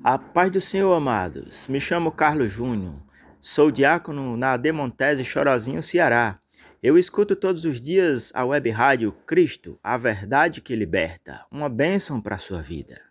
A paz do Senhor, amados. Me chamo Carlos Júnior. Sou diácono na Demontese Chorozinho, Ceará. Eu escuto todos os dias a web rádio Cristo, a verdade que liberta. Uma bênção para a sua vida.